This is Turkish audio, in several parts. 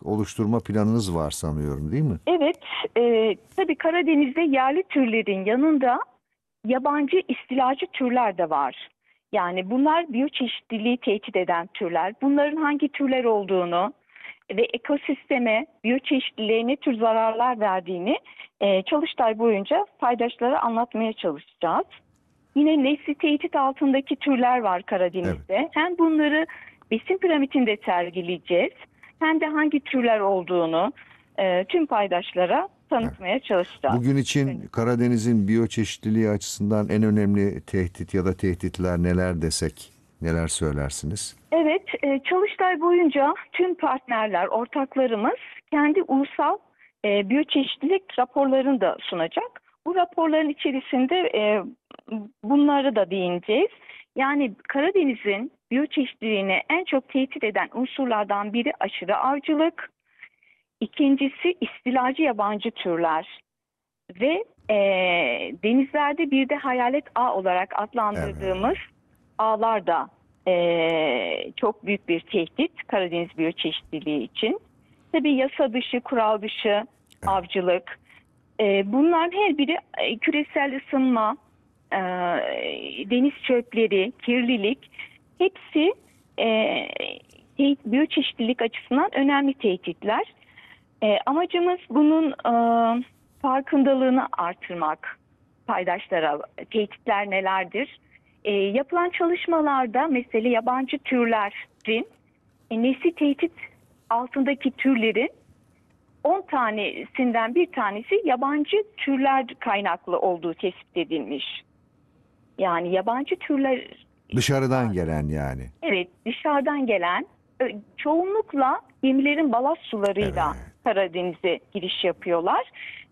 oluşturma planınız var sanıyorum, değil mi? Evet, tabii Karadeniz'de yerli türlerin yanında yabancı istilacı türler de var. Yani bunlar biyoçeşitliliği tehdit eden türler. Bunların hangi türler olduğunu ve ekosisteme, biyoçeşitliliğe ne tür zararlar verdiğini çalıştay boyunca paydaşlara anlatmaya çalışacağız. Yine nesli tehdit altındaki türler var Evet. Karadeniz'de. Hem bunları besin piramidinde sergileyeceğiz, hem de hangi türler olduğunu tüm paydaşlara Evet. tanıtmaya çalışacağız. Bugün için Karadeniz'in biyoçeşitliliği açısından en önemli tehdit ya da tehditler neler desek, neler söylersiniz? Evet, çalıştay boyunca tüm partnerler, ortaklarımız kendi ulusal biyoçeşitlilik raporlarını da sunacak. Bu raporların içerisinde bunlara da değineceğiz. Yani Karadeniz'in biyoçeşitliliğini en çok tehdit eden unsurlardan biri aşırı avcılık, ikincisi istilacı yabancı türler ve denizlerde bir de hayalet ağ olarak adlandırdığımız Evet. ağlar da çok büyük bir tehdit Karadeniz biyoçeşitliliği için. Tabii yasa dışı, kural dışı avcılık. Bunların her biri küresel ısınma, e, deniz çöpleri, kirlilik hepsi biyoçeşitlilik açısından önemli tehditler. Amacımız bunun farkındalığını artırmak. Paydaşlara tehditler nelerdir? Yapılan çalışmalarda mesela yabancı türlerin nesli tehdit altındaki türlerin 10 tanesinden bir tanesi yabancı türler kaynaklı olduğu tespit edilmiş. Yani yabancı türler, Dışarıdan gelen yani. evet, dışarıdan gelen, çoğunlukla gemilerin balast sularıyla Evet. Karadeniz'e giriş yapıyorlar.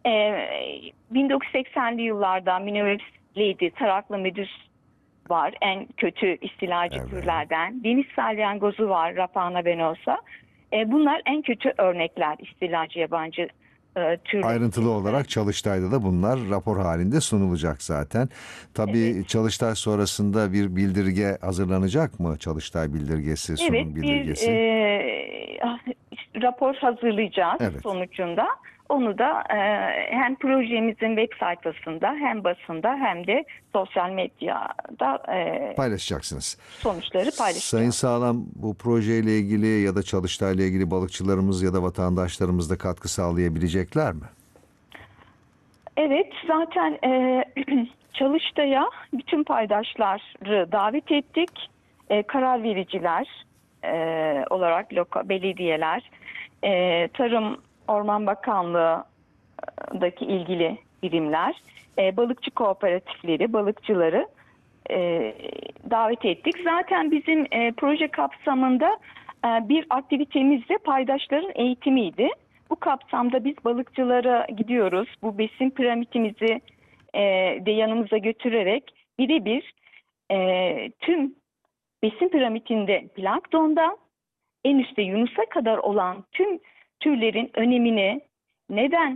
1980'li yıllarda Minnowitz'liydi, taraklı medüz var, en kötü istilacı Evet. türlerden. Deniz salyangozu var, Rapana venosa. Bunlar en kötü örnekler istilacı yabancı türler. Ayrıntılı olarak Çalıştay'da da bunlar rapor halinde sunulacak zaten. Tabii Evet. Çalıştay sonrasında bir bildirge hazırlanacak mı? Çalıştay bildirgesi, sunum Evet, bir bildirgesi. rapor hazırlayacağız Evet. sonucunda. Onu da hem projemizin web sayfasında, hem basında, hem de sosyal medyada Paylaşacaksınız. sonuçları Sayın paylaşacağız. Sağlam, bu projeyle ilgili ya da Çalıştay'la ilgili balıkçılarımız ya da vatandaşlarımız da katkı sağlayabilecekler mi? Evet, zaten Çalıştay'a bütün paydaşları davet ettik. Karar vericiler olarak belediyeler, Tarım Orman Bakanlığı'ndaki ilgili birimler, balıkçı kooperatifleri, balıkçıları davet ettik. Zaten bizim proje kapsamında bir aktivitemiz de paydaşların eğitimiydi. Bu kapsamda biz balıkçılara gidiyoruz. Bu besin piramidimizi de yanımıza götürerek birebir tüm besin piramidinde planktonda en üstte Yunus'a kadar olan tüm türlerin önemini, neden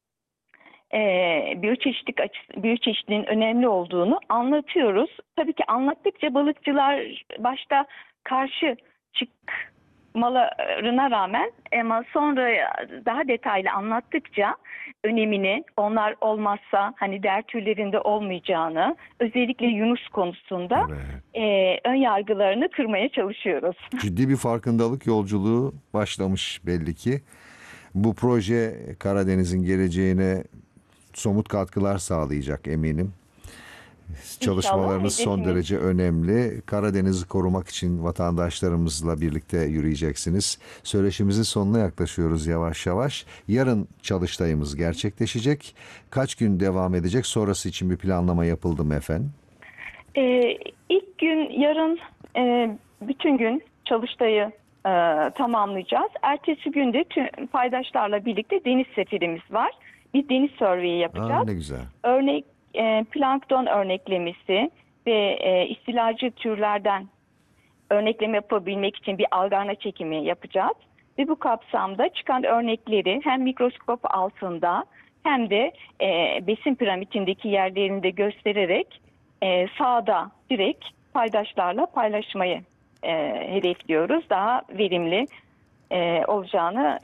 biyoçeşitliliğin önemli olduğunu anlatıyoruz. Tabii ki anlattıkça balıkçılar başta karşı çıkmalarına rağmen, ama sonra daha detaylı anlattıkça önemini, onlar olmazsa hani diğer türlerinde olmayacağını, özellikle Yunus konusunda Evet. ön yargılarını kırmaya çalışıyoruz. Ciddi bir farkındalık yolculuğu başlamış belli ki. Bu proje Karadeniz'in geleceğine somut katkılar sağlayacak eminim. İnşallah Çalışmalarınız son hedefimiz. derece önemli. Karadeniz'i korumak için vatandaşlarımızla birlikte yürüyeceksiniz. Söyleşimizin sonuna yaklaşıyoruz yavaş yavaş. Yarın çalıştayımız gerçekleşecek. Kaç gün devam edecek? Sonrası için bir planlama yapıldı mı efendim? İlk gün yarın bütün gün çalıştayı tamamlayacağız. Ertesi günde tüm paydaşlarla birlikte deniz seferimiz var. Bir deniz survey'i Aa, yapacağız. ne güzel. Örnek plankton örneklemesi ve istilacı türlerden örnekleme yapabilmek için bir algana çekimi yapacağız. Ve bu kapsamda çıkan örnekleri hem mikroskop altında hem de besin piramidindeki yerlerini de göstererek sahada direkt paydaşlarla paylaşmayı hedefliyoruz. Daha verimli olacağını